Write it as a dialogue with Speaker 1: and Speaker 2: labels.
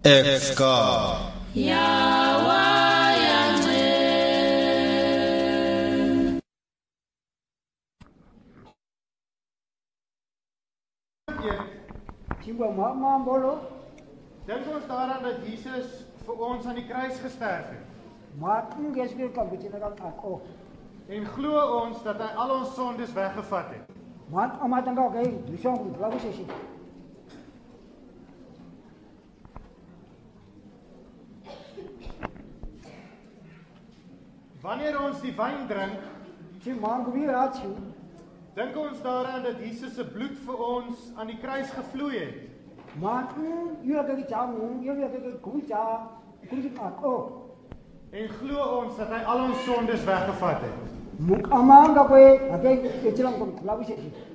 Speaker 1: FK
Speaker 2: Dink ons daaraan dat Jesus vir ons aan die kruis gesterf het. En glo ons dat hy al ons sondes weggevat het. Wanneer ons die wyn drink, dink ons daaraan dat Jesus se bloed vir ons aan die kruis gevloei het. En glo ons dat hy al ons sondes weggevat het.